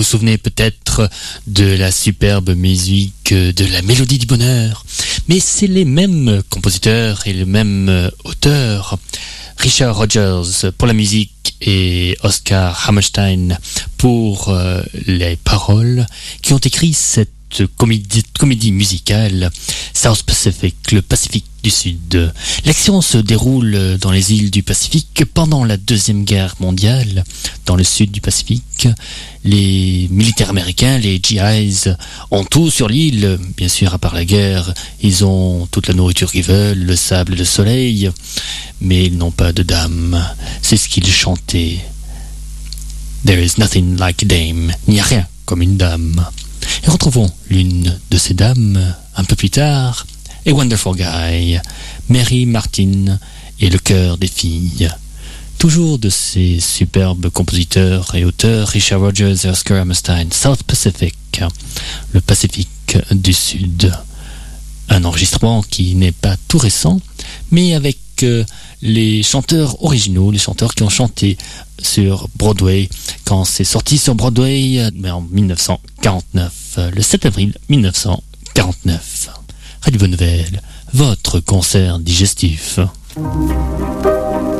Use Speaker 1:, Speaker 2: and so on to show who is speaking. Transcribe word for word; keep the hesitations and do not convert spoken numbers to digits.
Speaker 1: souvenez peut-être de la superbe musique de la Mélodie du Bonheur. Mais c'est les mêmes compositeurs et les mêmes auteurs, Richard Rodgers pour la musique et Oscar Hammerstein pour euh, les paroles, qui ont écrit cette comédie, comédie musicale South Pacific, le Pacifique du Sud. L'action se déroule dans les îles du Pacifique pendant la Deuxième Guerre mondiale, dans le sud du Pacifique. Les militaires américains, les G Is, ont tout sur l'île, bien sûr, à part la guerre. Ils ont toute la nourriture qu'ils veulent, le sable et le soleil, mais ils n'ont pas de dame. C'est ce qu'ils chantaient. There is nothing like a dame. Il n'y a rien comme une dame. Et retrouvons l'une de ces dames un peu plus tard, A Wonderful Guy, Mary Martin et le chœur des filles. Toujours de ces superbes compositeurs et auteurs, Richard Rodgers et Oscar Hammerstein, South Pacific, le Pacifique du Sud. Un enregistrement qui n'est pas tout récent, mais avec euh, les chanteurs originaux, les chanteurs qui ont chanté sur Broadway, quand c'est sorti sur Broadway, mais en dix-neuf cent quarante-neuf, le sept avril dix-neuf cent quarante-neuf. Radio Bonne Nouvelle, votre concert digestif.